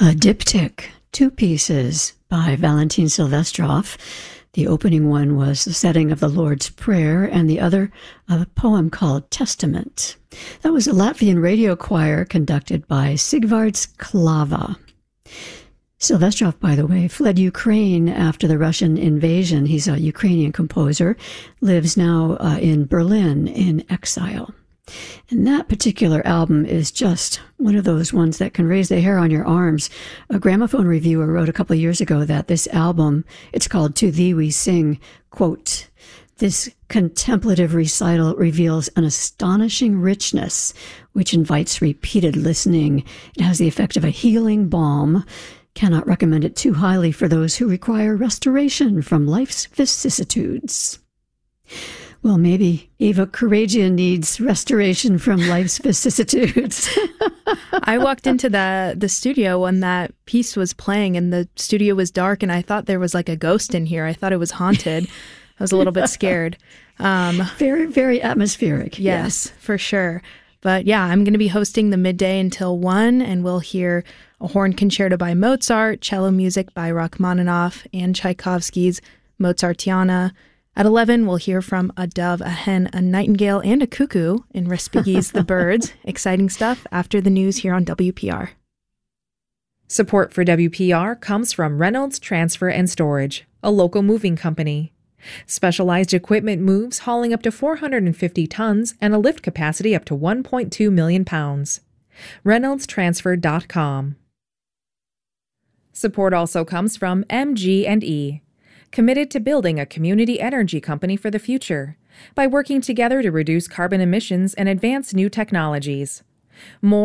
A diptych, two pieces by Valentin Silvestrov. The opening one was the setting of the Lord's Prayer, and the other a poem called Testament. That was a Latvian radio choir conducted by Sigvards Klava. Silvestrov, by the way, fled Ukraine after the Russian invasion. He's a Ukrainian composer, lives now in Berlin in exile. And that particular album is just one of those ones that can raise the hair on your arms. A gramophone reviewer wrote a couple of years ago that this album, it's called To Thee We Sing, quote, "This contemplative recital reveals an astonishing richness which invites repeated listening. It has the effect of a healing balm. Cannot recommend it too highly for those who require restoration from life's vicissitudes." Well, maybe Eva Karagian needs restoration from life's vicissitudes. I walked into the studio when that piece was playing, and the studio was dark, and I thought there was like a ghost in here. I thought it was haunted. I was a little bit scared. Very, very atmospheric. Yes, for sure. But yeah, I'm going to be hosting the midday until 1, and we'll hear a horn concerto by Mozart, cello music by Rachmaninoff, and Tchaikovsky's Mozartiana. At 11, we'll hear from a dove, a hen, a nightingale, and a cuckoo in Respighi's The Birds. Exciting stuff after the news here on WPR. Support for WPR comes from Reynolds Transfer and Storage, a local moving company. Specialized equipment moves hauling up to 450 tons and a lift capacity up to 1.2 million pounds. ReynoldsTransfer.com. Support also comes from MG&E, committed to building a community energy company for the future by working together to reduce carbon emissions and advance new technologies. More